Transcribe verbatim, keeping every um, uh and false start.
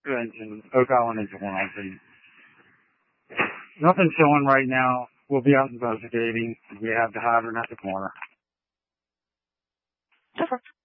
two engine, Oak Island engine one I V. Nothing showing right now. We'll be out investigating. We have the hydrant at the corner. Okay.